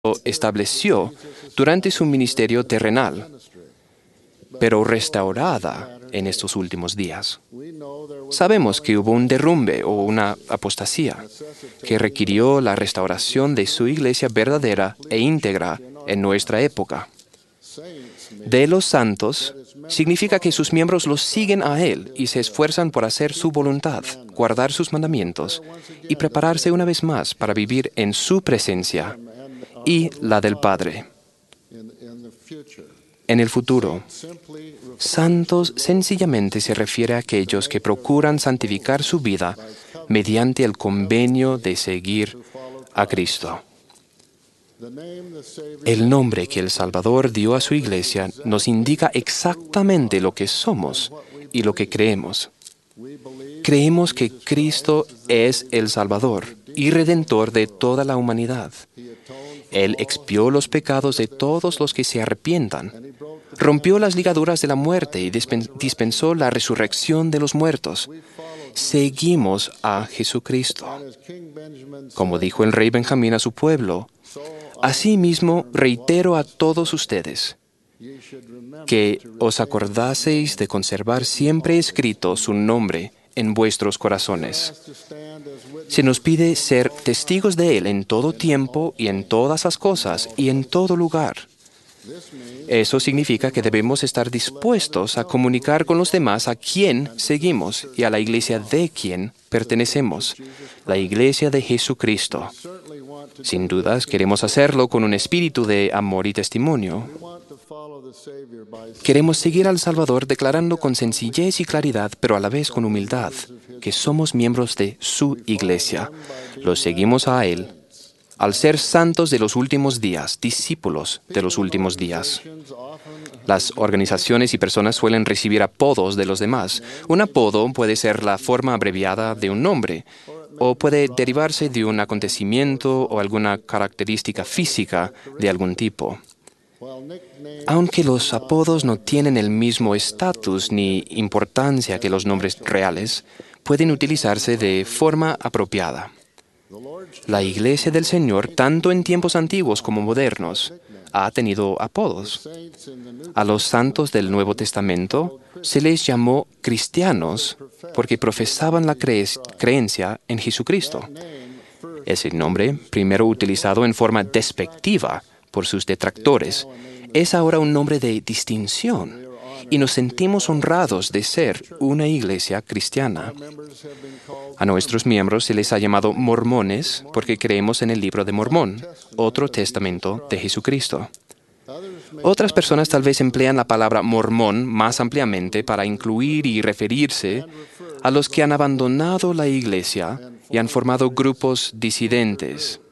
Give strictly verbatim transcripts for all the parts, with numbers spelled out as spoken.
estableció durante su ministerio terrenal, pero restaurada en estos últimos días. Sabemos que hubo un derrumbe o una apostasía que requirió la restauración de su iglesia verdadera e íntegra en nuestra época. De los santos significa que sus miembros los siguen a Él y se esfuerzan por hacer su voluntad, guardar sus mandamientos y prepararse una vez más para vivir en su presencia y la del Padre. En el futuro, santos sencillamente se refiere a aquellos que procuran santificar su vida mediante el convenio de seguir a Cristo. El nombre que el Salvador dio a su iglesia nos indica exactamente lo que somos y lo que creemos. Creemos que Cristo es el Salvador y Redentor de toda la humanidad. Él expió los pecados de todos los que se arrepientan, rompió las ligaduras de la muerte y dispensó la resurrección de los muertos. Seguimos a Jesucristo. Como dijo el rey Benjamín a su pueblo, asimismo reitero a todos ustedes que os acordaseis de conservar siempre escrito su nombre en vuestros corazones. Se nos pide ser testigos de Él en todo tiempo y en todas las cosas y en todo lugar. Eso significa que debemos estar dispuestos a comunicar con los demás a quién seguimos y a la iglesia de quien pertenecemos, la iglesia de Jesucristo. Sin dudas, queremos hacerlo con un espíritu de amor y testimonio. Queremos seguir al Salvador declarando con sencillez y claridad, pero a la vez con humildad, que somos miembros de su iglesia. Lo seguimos a Él, al ser santos de los últimos días, discípulos de los últimos días. Las organizaciones y personas suelen recibir apodos de los demás. Un apodo puede ser la forma abreviada de un nombre, o puede derivarse de un acontecimiento o alguna característica física de algún tipo. Aunque los apodos no tienen el mismo estatus ni importancia que los nombres reales, pueden utilizarse de forma apropiada. La Iglesia del Señor, tanto en tiempos antiguos como modernos, ha tenido apodos. A los santos del Nuevo Testamento se les llamó cristianos porque profesaban la cre- creencia en Jesucristo. Ese nombre, primero utilizado en forma despectiva por sus detractores, es ahora un nombre de distinción y nos sentimos honrados de ser una iglesia cristiana. A nuestros miembros se les ha llamado mormones porque creemos en el libro de Mormón, otro testamento de Jesucristo. Otras personas tal vez emplean la palabra mormón más ampliamente para incluir y referirse a los que han abandonado la iglesia y han formado grupos disidentes.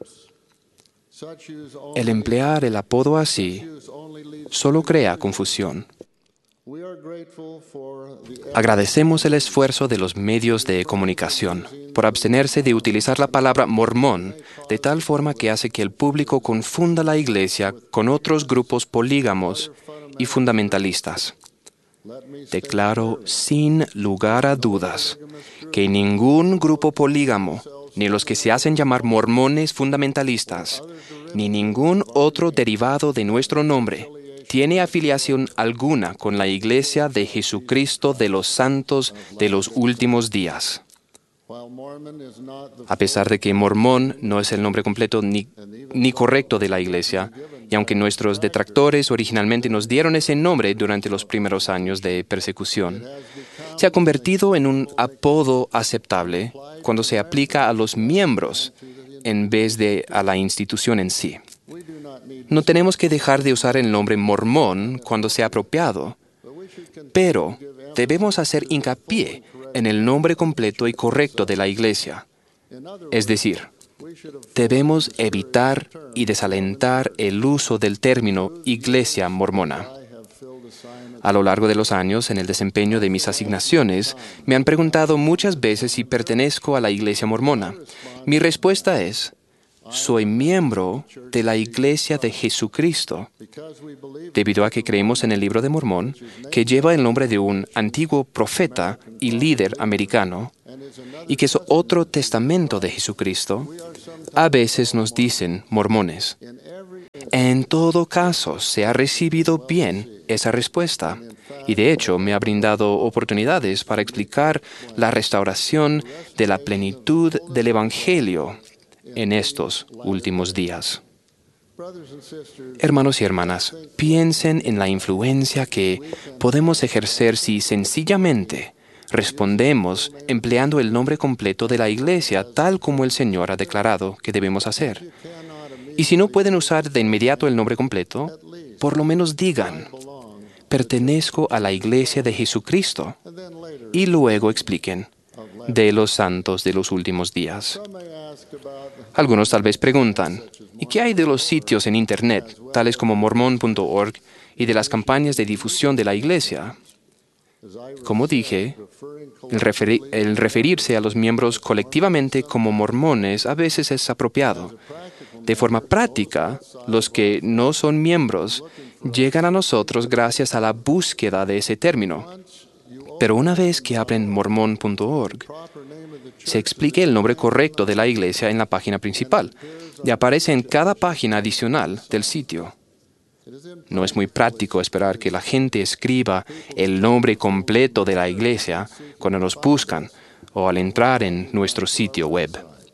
El emplear el apodo así solo crea confusión. Agradecemos el esfuerzo de los medios de comunicación por abstenerse de utilizar la palabra mormón de tal forma que hace que el público confunda la iglesia con otros grupos polígamos y fundamentalistas. Declaro sin lugar a dudas que ningún grupo polígamo, ni los que se hacen llamar mormones fundamentalistas, ni ningún otro derivado de nuestro nombre, tiene afiliación alguna con la Iglesia de Jesucristo de los Santos de los Últimos Días. A pesar de que Mormón no es el nombre completo ni, ni correcto de la Iglesia, y aunque nuestros detractores originalmente nos dieron ese nombre durante los primeros años de persecución, se ha convertido en un apodo aceptable cuando se aplica a los miembros en vez de a la institución en sí. No tenemos que dejar de usar el nombre mormón cuando sea apropiado, pero debemos hacer hincapié en el nombre completo y correcto de la iglesia. Es decir, debemos evitar y desalentar el uso del término iglesia mormona. A lo largo de los años, en el desempeño de mis asignaciones, me han preguntado muchas veces si pertenezco a la iglesia mormona. Mi respuesta es: soy miembro de la Iglesia de Jesucristo, debido a que creemos en el libro de Mormón, que lleva el nombre de un antiguo profeta y líder americano, y que es otro testamento de Jesucristo. A veces nos dicen mormones. En todo caso, se ha recibido bien esa respuesta y de hecho me ha brindado oportunidades para explicar la restauración de la plenitud del Evangelio en estos últimos días. Hermanos y hermanas, piensen en la influencia que podemos ejercer si sencillamente respondemos empleando el nombre completo de la Iglesia tal como el Señor ha declarado que debemos hacer. Y si no pueden usar de inmediato el nombre completo, por lo menos digan, pertenezco a la Iglesia de Jesucristo, y luego expliquen de los santos de los últimos días. Algunos tal vez preguntan, ¿y qué hay de los sitios en Internet, tales como mormon punto org, y de las campañas de difusión de la Iglesia? Como dije, el, referi- el referirse a los miembros colectivamente como mormones a veces es apropiado. De forma práctica, los que no son miembros llegan a nosotros gracias a la búsqueda de ese término. Pero una vez que abren mormon punto org, se explica el nombre correcto de la iglesia en la página principal y aparece en cada página adicional del sitio. No es muy práctico esperar que la gente escriba el nombre completo de la iglesia cuando nos buscan o al entrar en nuestro sitio web.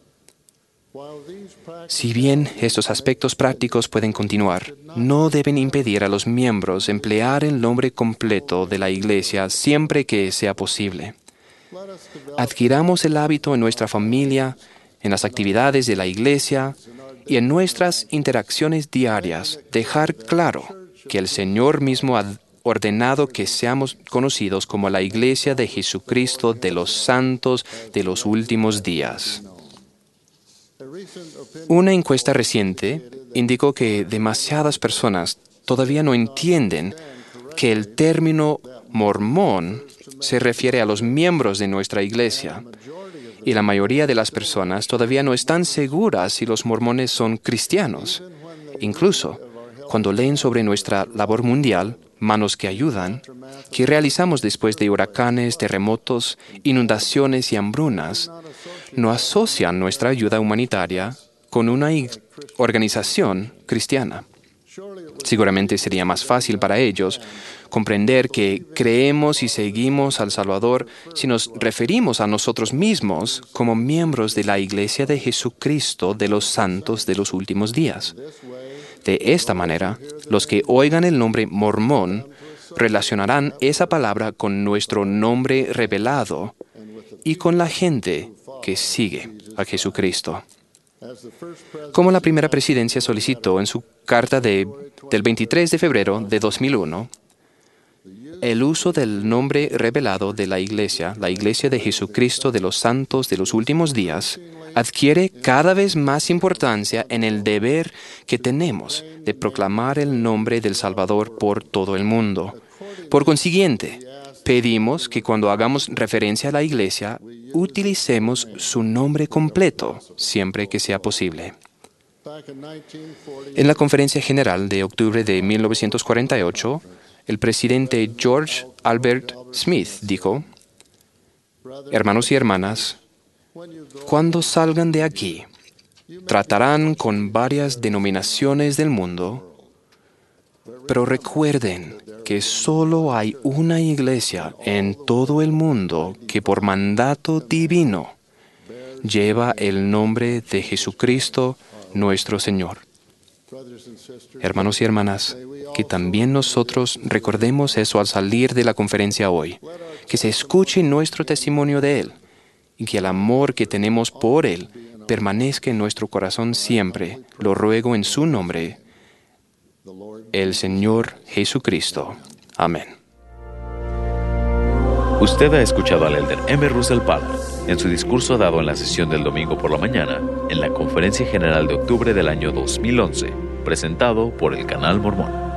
Si bien estos aspectos prácticos pueden continuar, no deben impedir a los miembros emplear el nombre completo de la Iglesia siempre que sea posible. Adquiramos el hábito en nuestra familia, en las actividades de la Iglesia y en nuestras interacciones diarias, dejar claro que el Señor mismo ha ordenado que seamos conocidos como la Iglesia de Jesucristo de los santos de los últimos días. Una encuesta reciente indicó que demasiadas personas todavía no entienden que el término mormón se refiere a los miembros de nuestra iglesia, y la mayoría de las personas todavía no están seguras si los mormones son cristianos. Incluso, cuando leen sobre nuestra labor mundial, Manos que Ayudan, que realizamos después de huracanes, terremotos, inundaciones y hambrunas, no asocian nuestra ayuda humanitaria con una organización cristiana. Seguramente sería más fácil para ellos comprender que creemos y seguimos al Salvador si nos referimos a nosotros mismos como miembros de la Iglesia de Jesucristo de los santos de los últimos días. De esta manera, los que oigan el nombre mormón relacionarán esa palabra con nuestro nombre revelado y con la gente que sigue a Jesucristo. Como la primera presidencia solicitó en su carta de, del veintitrés de febrero de dos mil uno, el uso del nombre revelado de la Iglesia, la Iglesia de Jesucristo de los santos de los últimos días, adquiere cada vez más importancia en el deber que tenemos de proclamar el nombre del Salvador por todo el mundo. Por consiguiente, pedimos que cuando hagamos referencia a la Iglesia, utilicemos su nombre completo siempre que sea posible. En la Conferencia General de octubre de mil novecientos cuarenta y ocho, el presidente George Albert Smith dijo: «Hermanos y hermanas, cuando salgan de aquí, tratarán con varias denominaciones del mundo, pero recuerden que solo hay una iglesia en todo el mundo que por mandato divino lleva el nombre de Jesucristo nuestro Señor». Hermanos y hermanas, que también nosotros recordemos eso al salir de la conferencia hoy, que se escuche nuestro testimonio de Él y que el amor que tenemos por Él permanezca en nuestro corazón siempre. Lo ruego en su nombre, el Señor Jesucristo. Amén. Usted ha escuchado al elder M. Russell Parr en su discurso dado en la sesión del domingo por la mañana en la Conferencia General de octubre del año dos mil once, presentado por el Canal Mormón.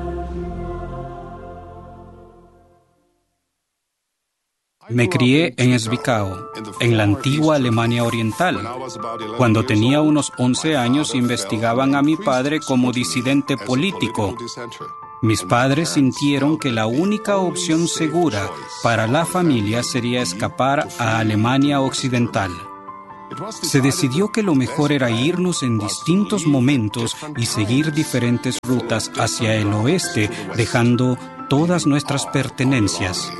Me crié en Zwickau, en la antigua Alemania Oriental. Cuando tenía unos once años, investigaban a mi padre como disidente político. Mis padres sintieron que la única opción segura para la familia sería escapar a Alemania Occidental. Se decidió que lo mejor era irnos en distintos momentos y seguir diferentes rutas hacia el oeste, dejando todas nuestras pertenencias.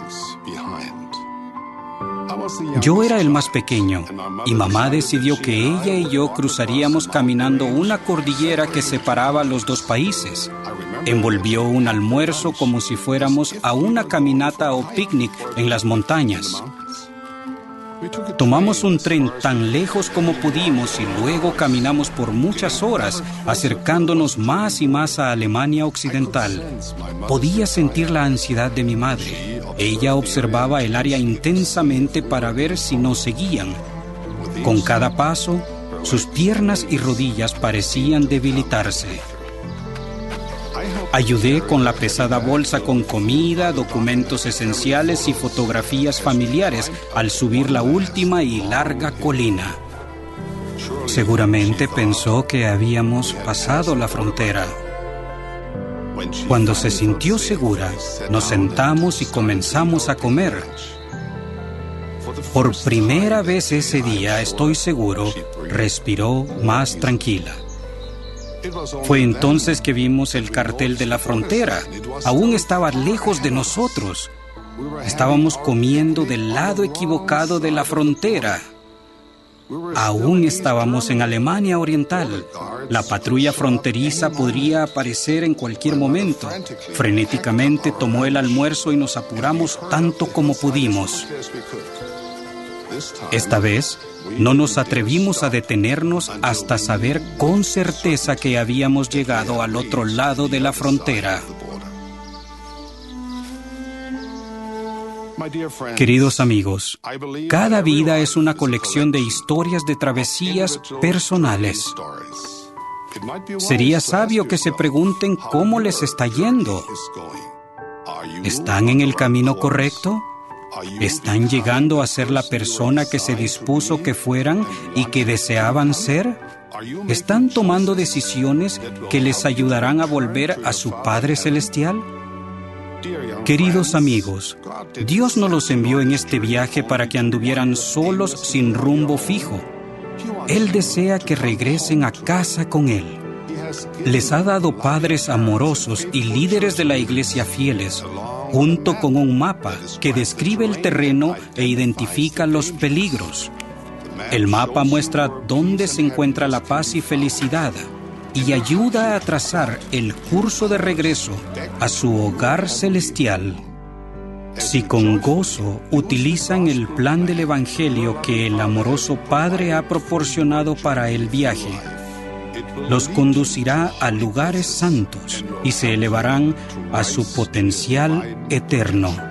Yo era el más pequeño y mamá decidió que ella y yo cruzaríamos caminando una cordillera que separaba los dos países. Envolvió un almuerzo como si fuéramos a una caminata o picnic en las montañas. Tomamos un tren tan lejos como pudimos y luego caminamos por muchas horas, acercándonos más y más a Alemania Occidental. Podía sentir la ansiedad de mi madre. Ella observaba el área intensamente para ver si nos seguían. Con cada paso, sus piernas y rodillas parecían debilitarse. Ayudé con la pesada bolsa con comida, documentos esenciales y fotografías familiares al subir la última y larga colina. Seguramente pensó que habíamos pasado la frontera. Cuando se sintió segura, nos sentamos y comenzamos a comer. Por primera vez ese día, estoy seguro, respiró más tranquila. Fue entonces que vimos el cartel de la frontera. Aún estaba lejos de nosotros. Estábamos comiendo del lado equivocado de la frontera. Aún estábamos en Alemania Oriental. La patrulla fronteriza podría aparecer en cualquier momento. Frenéticamente tomó el almuerzo y nos apuramos tanto como pudimos. Esta vez, no nos atrevimos a detenernos hasta saber con certeza que habíamos llegado al otro lado de la frontera. Queridos amigos, cada vida es una colección de historias de travesías personales. Sería sabio que se pregunten cómo les está yendo. ¿Están en el camino correcto? ¿Están llegando a ser la persona que se dispuso que fueran y que deseaban ser? ¿Están tomando decisiones que les ayudarán a volver a su Padre Celestial? Queridos amigos, Dios no los envió en este viaje para que anduvieran solos sin rumbo fijo. Él desea que regresen a casa con Él. Les ha dado padres amorosos y líderes de la iglesia fieles, junto con un mapa que describe el terreno e identifica los peligros. El mapa muestra dónde se encuentra la paz y felicidad y ayuda a trazar el curso de regreso a su hogar celestial. Si con gozo utilizan el plan del Evangelio que el amoroso Padre ha proporcionado para el viaje, los conducirá a lugares santos y se elevarán a su potencial eterno.